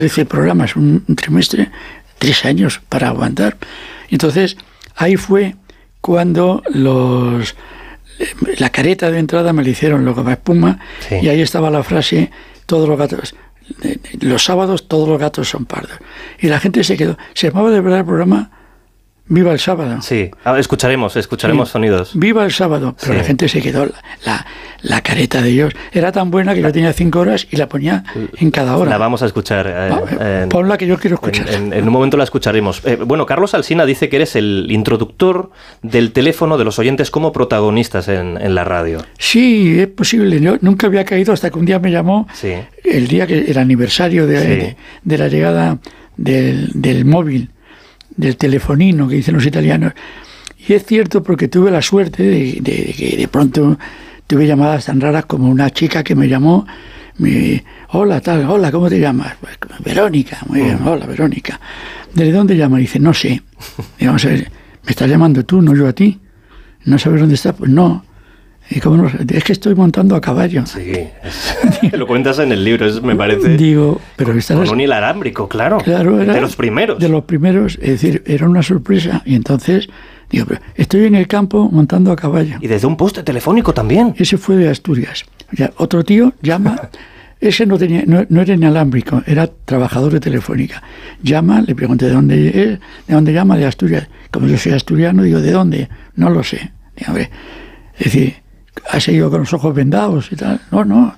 13 programas, un trimestre, 3 años para aguantar. Entonces, ahí fue cuando la careta de entrada me la hicieron los Goma-Espuma, sí. Y ahí estaba la frase, todos los gatos, los sábados todos los gatos son pardos. Y la gente se quedó. Se llamaba de verdad el programa Viva el Sábado. Sí, escucharemos sí. Sonidos. Viva el Sábado, pero sí. La gente se quedó. La careta de ellos era tan buena que yo tenía 5 horas y la ponía en cada hora. La vamos a escuchar. Ponla que yo quiero escuchar. En un momento la escucharemos. Bueno, Carlos Alsina dice que eres el introductor del teléfono de los oyentes como protagonistas en la radio. Sí, es posible. Yo nunca había caído hasta que un día me llamó, sí. El día que el aniversario de la llegada del móvil, del telefonino que dicen los italianos. Y es cierto, porque tuve la suerte de que de pronto tuve llamadas tan raras como una chica que me llamó, hola, ¿cómo te llamas? Pues, Verónica, muy bien, hola, Verónica. ¿Desde dónde llamas? Dice, no sé. Y vamos a ver, ¿me estás llamando tú, no yo a ti? ¿No sabes dónde estás? Pues no. ¿Y cómo no? Es que estoy montando a caballo. Sí, lo cuentas en el libro, me parece. Digo, pero con un inalámbrico, claro. Claro, era de los primeros. De los primeros, es decir, era una sorpresa. Y entonces, digo, pero estoy en el campo montando a caballo. Y desde un poste telefónico también. Ese fue de Asturias. Ya, otro tío llama, ese no era inalámbrico, era trabajador de Telefónica. Llama, le pregunté ¿de dónde llama? De Asturias. Como yo soy asturiano, digo, ¿de dónde? No lo sé. Digo, hombre, es decir, ¿has seguido con los ojos vendados y tal? No.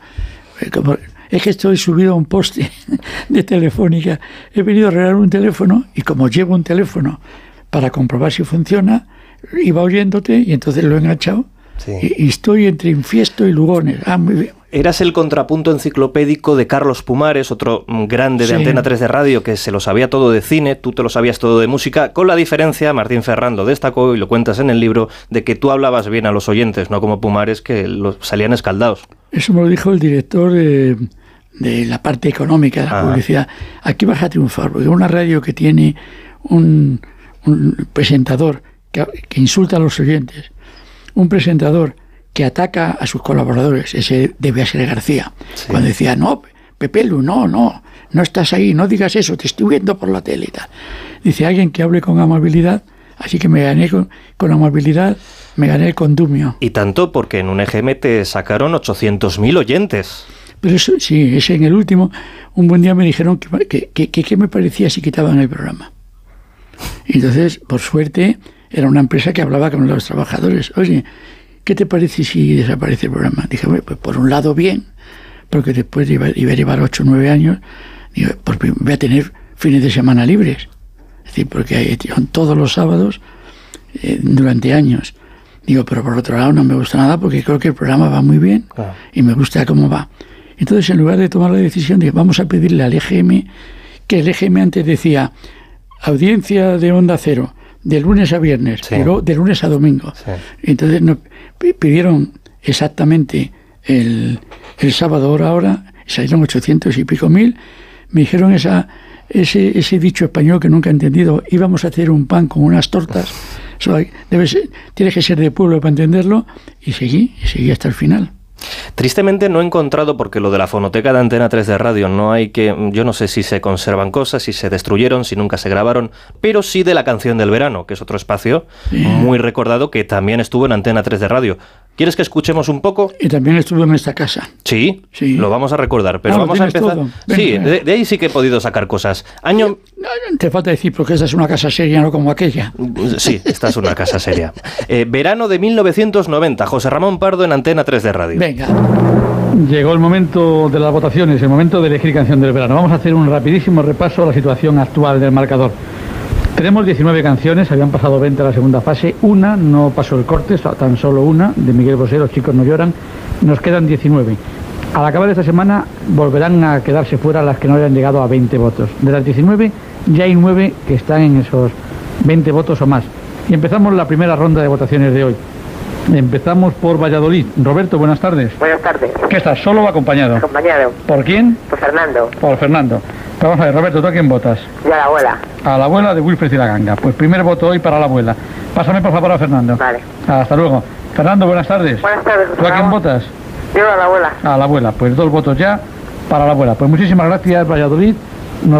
Es que estoy subido a un poste de Telefónica. He venido a arreglar un teléfono y como llevo un teléfono para comprobar si funciona, iba oyéndote y entonces lo he enganchado. Sí. Y estoy entre Infiesto y Lugones. Muy bien. Eras el contrapunto enciclopédico de Carlos Pumares, otro grande de sí. Antena 3 de radio, que se lo sabía todo de cine, tú te lo sabías todo de música, con la diferencia, Martín Ferrán lo destacó y lo cuentas en el libro, de que tú hablabas bien a los oyentes, no como Pumares, que salían escaldados. Eso me lo dijo el director de la parte económica de la publicidad. Aquí vas a triunfar, porque una radio que tiene un presentador que insulta a los oyentes, un presentador que ataca a sus colaboradores, ese debe ser García, sí. Cuando decía, no, Pepe Lu, no estás ahí, no digas eso, te estoy viendo por la tele y tal. Dice, alguien que hable con amabilidad, así que me gané con amabilidad, me gané el condumio. Y tanto porque en un EGM te sacaron 800.000 oyentes. Pero eso, sí, ese en el último, un buen día me dijeron que me parecía si quitaban el programa. Y entonces, por suerte, era una empresa que hablaba con los trabajadores. Oye, ¿qué te parece si desaparece el programa? Dije, bueno, pues por un lado bien, porque después iba a llevar 8 o 9 años, digo, porque voy a tener fines de semana libres. Es decir, porque son todos los sábados durante años. Digo, pero por otro lado no me gusta nada porque creo que el programa va muy bien y me gusta cómo va. Entonces, en lugar de tomar la decisión, dije, vamos a pedirle al EGM, que el EGM antes decía, audiencia de Onda Cero, de lunes a viernes, sí. Pero de lunes a domingo. Sí. Entonces nos pidieron exactamente el sábado hora, salieron 800 y pico mil, me dijeron ese dicho español que nunca he entendido, íbamos a hacer un pan con unas tortas, tienes que ser de pueblo para entenderlo, y seguí hasta el final. Tristemente no he encontrado, porque lo de la fonoteca de Antena 3 de radio no hay que... Yo no sé si se conservan cosas, si se destruyeron, si nunca se grabaron, pero sí de la canción del verano, que es otro espacio muy recordado que también estuvo en Antena 3 de radio. ¿Quieres que escuchemos un poco? Y también estuvo en esta casa. Sí, lo vamos a recordar, pero vamos a empezar... Sí, de ahí sí que he podido sacar cosas. No, te falta decir, porque esta es una casa seria, no como aquella. Sí, esta es una casa seria. Verano de 1990, José Ramón Pardo en Antena 3 de radio. Venga. Llegó el momento de las votaciones, el momento de elegir canción del verano. Vamos a hacer un rapidísimo repaso a la situación actual del marcador. Tenemos 19 canciones, habían pasado 20 a la segunda fase, una no pasó el corte, tan solo una, de Miguel Bosé, Los chicos no lloran, nos quedan 19. Al acabar esta semana volverán a quedarse fuera las que no hayan llegado a 20 votos. De las 19 ya hay 9 que están en esos 20 votos o más. Y empezamos la primera ronda de votaciones de hoy. Empezamos por Valladolid. Roberto, buenas tardes. Buenas tardes. ¿Qué estás, solo o acompañado? Acompañado. ¿Por quién? Por Fernando. Por Fernando. Pero vamos a ver, Roberto, ¿tú a quién votas? Yo a la abuela. A la abuela de Wilfred y la Ganga. Pues primer voto hoy para la abuela. Pásame por favor a Fernando. Vale. Hasta luego. Fernando, buenas tardes. Buenas tardes. ¿Tú a quién votas? Yo a la abuela. A la abuela. Pues 2 votos ya para la abuela. Pues muchísimas gracias, Valladolid.